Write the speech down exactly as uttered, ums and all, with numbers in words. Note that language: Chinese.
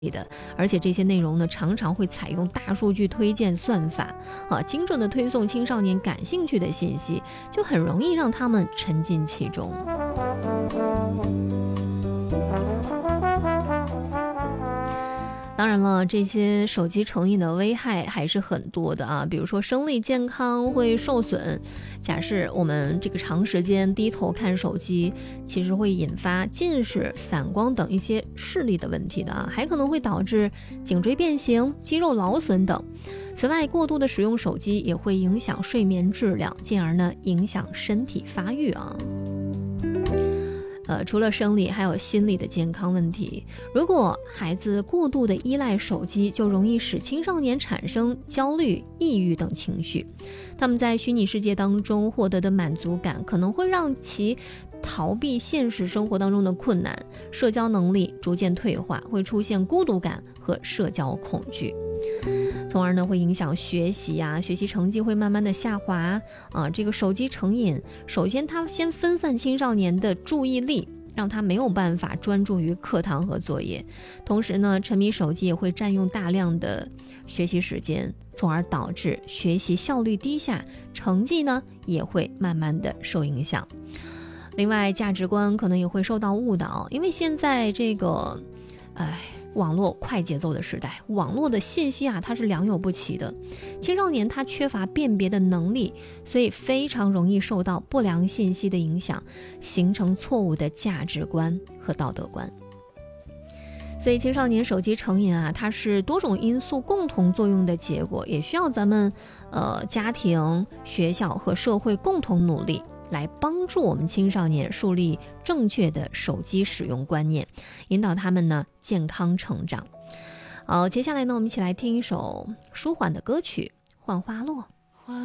的，而且这些内容呢，常常会采用大数据推荐算法啊，精准的推送青少年感兴趣的信息，就很容易让他们沉浸其中。当然了，这些手机成瘾的危害还是很多的啊，比如说生理健康会受损。假设我们这个长时间低头看手机，其实会引发近视、散光等一些视力的问题的啊，还可能会导致颈椎变形、肌肉劳损等。此外，过度的使用手机也会影响睡眠质量，进而呢影响身体发育啊。呃，除了生理，还有心理的健康问题。如果孩子过度的依赖手机，就容易使青少年产生焦虑、抑郁等情绪。他们在虚拟世界当中获得的满足感，可能会让其逃避现实生活当中的困难，社交能力逐渐退化，会出现孤独感和社交恐惧。从而呢会影响学习啊，学习成绩会慢慢的下滑啊。这个手机成瘾，首先它先分散青少年的注意力，让他没有办法专注于课堂和作业。同时呢，沉迷手机也会占用大量的学习时间，从而导致学习效率低下，成绩呢也会慢慢的受影响。另外，价值观可能也会受到误导，因为现在这个，哎。网络快节奏的时代，网络的信息啊，它是良莠不齐的。青少年他缺乏辨别的能力，所以非常容易受到不良信息的影响，形成错误的价值观和道德观。所以青少年手机成瘾啊，它是多种因素共同作用的结果，也需要咱们呃家庭、学校和社会共同努力，来帮助我们青少年树立正确的手机使用观念，引导他们呢健康成长。好，接下来呢，我们一起来听一首舒缓的歌曲《浣花落》。